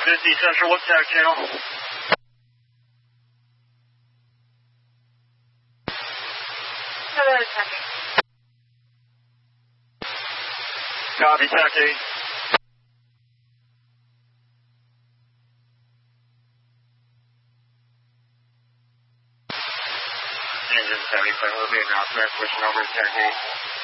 50 Central, what's TAC channel? Hello, TAC. Copy, TAC 8. Engine 75, will be announcement, switching over to TAC 8.